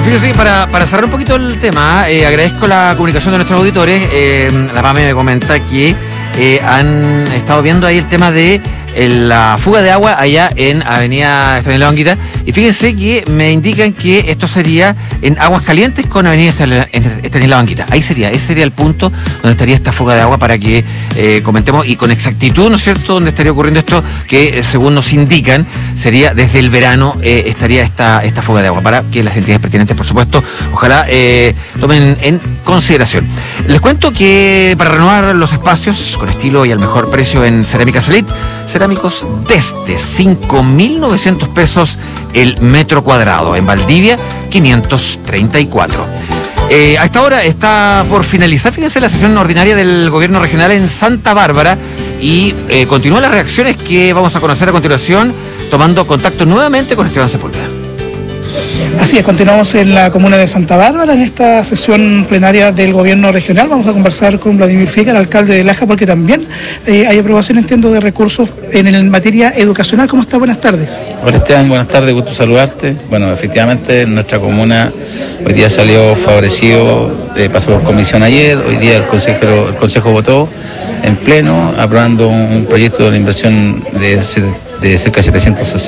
fíjese, para cerrar un poquito el tema, agradezco la comunicación de nuestros auditores. La PAME me comenta que han estado viendo ahí el tema de la fuga de agua allá en Avenida Estanislao Anguita, y fíjense que me indican que esto sería en Aguas Calientes con Avenida Estanislao Anguita. Ese sería el punto donde estaría esta fuga de agua, para que comentemos y con exactitud, ¿no es cierto?, donde estaría ocurriendo esto, que según nos indican sería desde el verano estaría esta fuga de agua, para que las entidades pertinentes, por supuesto, ojalá tomen en consideración. Les cuento que para renovar los espacios con estilo y al mejor precio en Cerámicas Elite, cerámicos desde 5.900 pesos el metro cuadrado. En Valdivia, 534. A esta hora está por finalizar, fíjense, la sesión ordinaria del gobierno regional en Santa Bárbara, y continúan las reacciones que vamos a conocer a continuación, tomando contacto nuevamente con Esteban Sepúlveda. Así es, continuamos en la comuna de Santa Bárbara en esta sesión plenaria del gobierno regional. Vamos a conversar con Vladimir Fica, el alcalde de Laja, porque también hay aprobación, entiendo, de recursos en materia educacional. ¿Cómo está? Buenas tardes. Hola Esteban, buenas tardes, gusto saludarte. Bueno, efectivamente nuestra comuna hoy día salió favorecido, pasó por comisión ayer, hoy día el consejo votó en pleno, aprobando un proyecto de inversión de cerca de 760